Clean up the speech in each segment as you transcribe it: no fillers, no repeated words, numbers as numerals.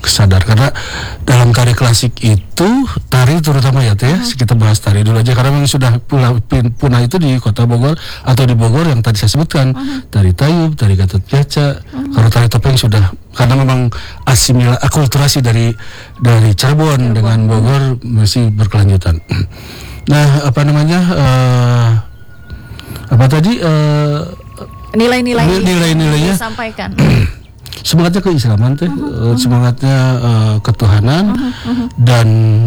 sadar, karena dalam tari klasik itu tari terutama ya teh, kita bahas tari dulu aja karena memang sudah punah itu di kota Bogor atau di Bogor yang tadi saya sebutkan, tari tayub, tari Gatotkaca. Kalau tari topeng sudah, karena memang akulturasi dari Cirebon dengan Bogor masih berkelanjutan. Nah, apa namanya, apa tadi nilai-nilainya disampaikan. Semangatnya keislaman teh, semangatnya ketuhanan, dan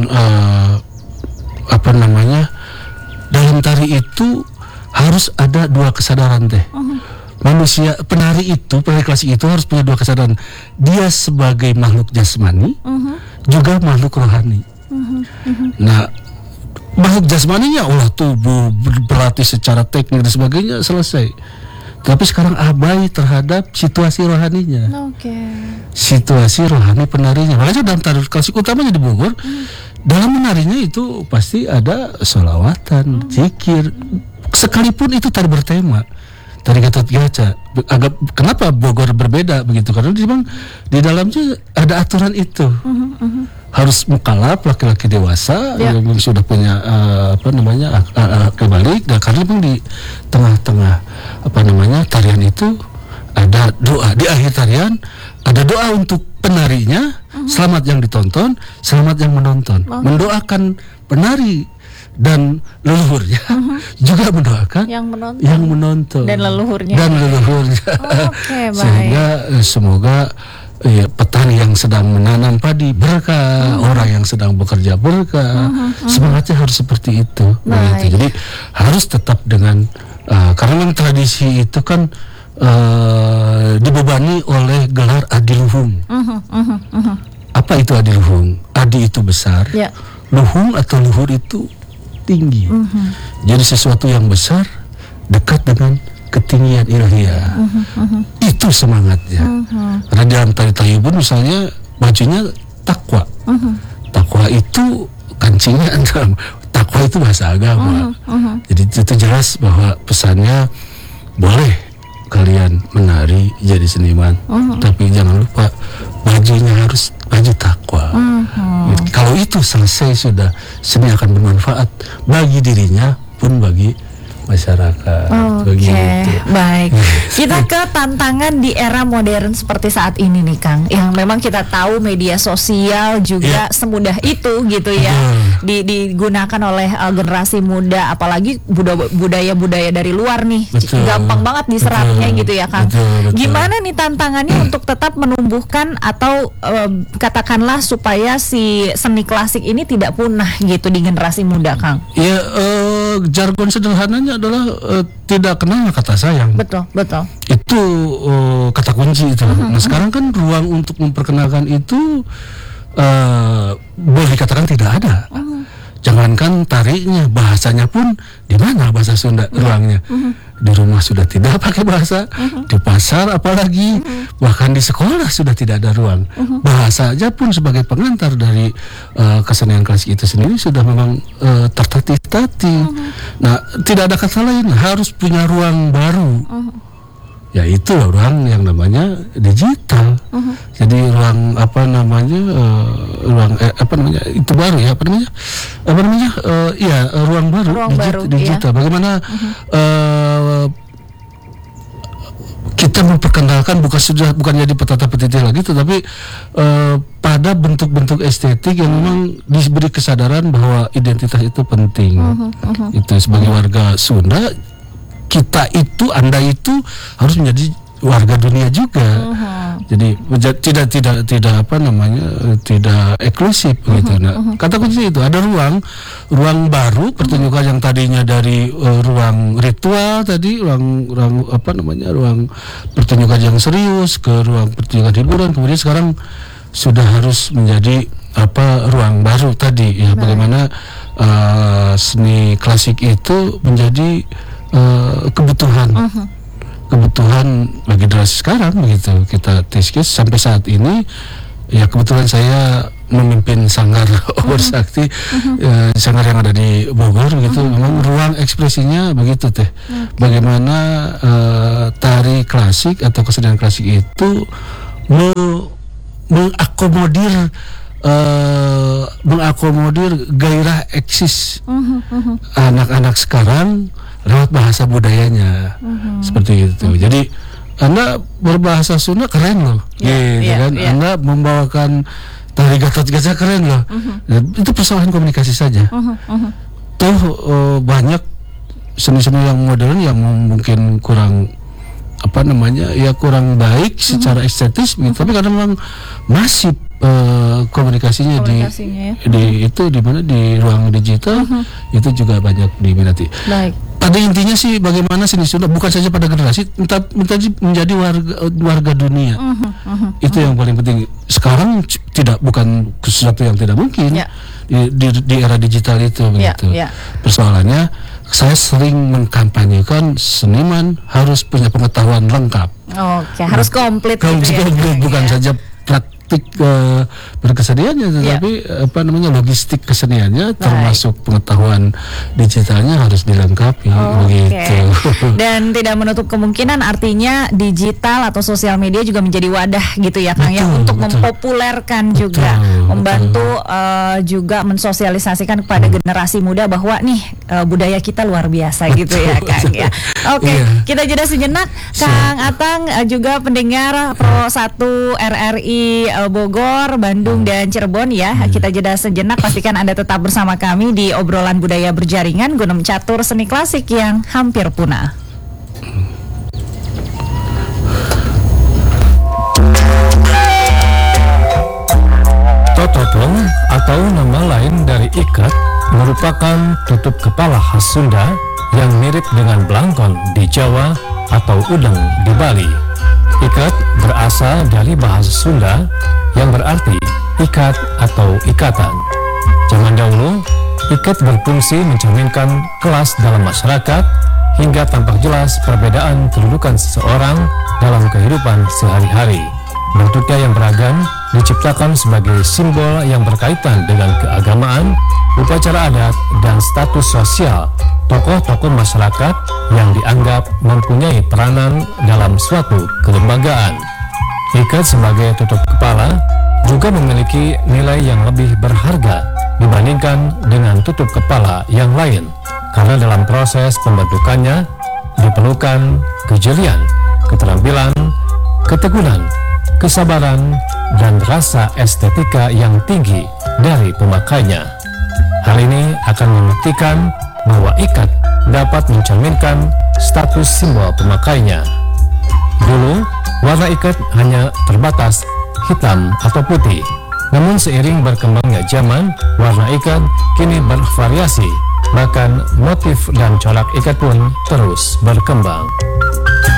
apa namanya, dalam tari itu harus ada dua kesadaran teh. Manusia, penari klasik itu harus punya dua kesadaran. Dia sebagai makhluk jasmani, juga makhluk rohani. Nah, makhluk jasmaninya olah tubuh, berlatih secara teknik dan sebagainya, selesai. Tapi sekarang abai terhadap situasi rohaninya. Situasi rohani penarinya. Makanya dalam tari klasik utamanya di Bogor, dalam menarinya itu pasti ada sholawatan, zikir. Sekalipun itu tari bertema, tari Gatotkaca. Kenapa Bogor berbeda begitu? Karena memang di dalamnya ada aturan itu. Harus mukalaf, laki-laki dewasa yang sudah punya apa namanya kebalik. Dan karena memang di tengah-tengah apa namanya tarian itu ada doa, di akhir tarian ada doa untuk penarinya, selamat yang ditonton, selamat yang menonton. Mendoakan penari dan leluhurnya, juga mendoakan yang menonton dan leluhurnya. Sehingga semoga petani yang sedang menanam padi berkah, orang yang sedang bekerja berkah. Semangatnya harus seperti itu. Begitu. Jadi harus tetap dengan karena memang tradisi itu kan dibebani oleh gelar adiluhung. Apa itu adiluhung? Adi itu besar, luhung atau luhur itu tinggi. Jadi sesuatu yang besar dekat dengan ketinggian ilahiyah. Itu semangatnya. Karena dalam tari tayub pun misalnya bajunya takwa. Takwa itu kancingnya, takwa itu bahasa agama. Jadi itu jelas bahwa pesannya boleh kalian menari jadi seniman, tapi jangan lupa bajunya harus baju takwa. Kalau itu selesai, sudah seni akan bermanfaat bagi dirinya pun bagi masyarakat. Baik. Kita ke tantangan di era modern seperti saat ini nih Kang, yang memang kita tahu media sosial juga semudah itu gitu ya, digunakan oleh generasi muda, apalagi budaya-budaya dari luar nih. Gampang banget diserapnya gitu ya Kang. Gimana nih tantangannya untuk tetap menumbuhkan atau katakanlah supaya si seni klasik ini tidak punah gitu di generasi muda Kang? Jargon sederhananya adalah tidak kenal kata sayang. Betul. Itu kata kunci itu. Nah sekarang kan ruang untuk memperkenalkan itu boleh dikatakan tidak ada. Jangankan tarinya, bahasanya pun di mana bahasa Sunda ruangnya? Di rumah sudah tidak pakai bahasa, di pasar apalagi, bahkan di sekolah sudah tidak ada ruang. Bahasa aja pun sebagai pengantar dari kesenian klasik itu sendiri sudah memang tertatih-tatih. Nah, tidak ada kata lain, harus punya ruang baru. Yaitu ruang yang namanya digital. Jadi ruang itu baru ya, ruang baru, digital. Bagaimana kita memperkenalkan bukan jadi petata petiti lagi, tetapi pada bentuk-bentuk estetik yang memang diberi kesadaran bahwa identitas itu penting. Itu sebagai warga Sunda, Anda itu harus menjadi warga dunia juga. Jadi tidak eksklusif gitu. Nah, kata kunci itu ada ruang baru pertunjukan yang tadinya dari ruang ritual tadi, ruang pertunjukan yang serius ke ruang pertunjukan hiburan, kemudian sekarang sudah harus menjadi ruang baru tadi ya. Bagaimana seni klasik itu menjadi kebutuhan bagi generasi sekarang begitu. Kita tes sampai saat ini ya, kebetulan saya memimpin sanggar Obor Sakti, sanggar yang ada di Bogor gitu. Memang ruang ekspresinya begitu teh. Bagaimana tari klasik atau kesenian klasik itu mengakomodir gairah eksis anak-anak sekarang lewat bahasa budayanya, seperti itu. Jadi Anda berbahasa Sunda keren loh, kan? Anda membawakan tari Gatot-Kaca keren loh. Itu persoalan komunikasi saja. Tuh banyak seni-seni yang modern yang mungkin kurang kurang baik secara estetis, tapi karena memang masif komunikasinya di ruang digital itu juga banyak diminati. Baik. Pada intinya sih bagaimana seni Sunda bukan saja pada generasi, tapi menjadi warga dunia. Itu yang paling penting. Sekarang bukan sesuatu yang tidak mungkin di era digital itu begitu. Persoalannya saya sering mengkampanyekan seniman harus punya pengetahuan lengkap. Harus komplit. Bukan saja praktik berkeseniannya, tetapi logistik keseniannya termasuk pengetahuan digitalnya harus dilengkapi begitu. Dan tidak menutup kemungkinan artinya digital atau sosial media juga menjadi wadah gitu ya Kang untuk mempopulerkan juga, membantu juga mensosialisasikan kepada generasi muda bahwa nih budaya kita luar biasa gitu ya Kang ya. Kita jeda sejenak. Kang Atang juga pendengar Pro 1 RRI Bogor, Bandung dan Cirebon ya. Kita jeda sejenak, pastikan Anda tetap bersama kami di obrolan budaya berjaringan Gunung Catur Seni Klasik yang hampir punah. Totopong atau nama lain dari ikat merupakan tutup kepala khas Sunda yang mirip dengan belangkon di Jawa atau udeng di Bali. Ikat berasal dari bahasa Sunda yang berarti ikat atau ikatan. Zaman dahulu, ikat berfungsi mencerminkan kelas dalam masyarakat hingga tampak jelas perbedaan kedudukan seseorang dalam kehidupan sehari-hari. Bentuknya yang beragam diciptakan sebagai simbol yang berkaitan dengan keagamaan, upacara adat, dan status sosial tokoh-tokoh masyarakat yang dianggap mempunyai peranan dalam suatu kelembagaan. Ikat sebagai tutup kepala juga memiliki nilai yang lebih berharga dibandingkan dengan tutup kepala yang lain, karena dalam proses pembentukannya diperlukan kejelian, keterampilan, keteguhan, kesabaran, dan rasa estetika yang tinggi dari pemakainya. Hal ini akan membuktikan bahwa ikat dapat mencerminkan status simbol pemakainya. Dulu, warna ikat hanya terbatas hitam atau putih. Namun seiring berkembangnya zaman, warna ikat kini bervariasi. Bahkan motif dan corak ikat pun terus berkembang.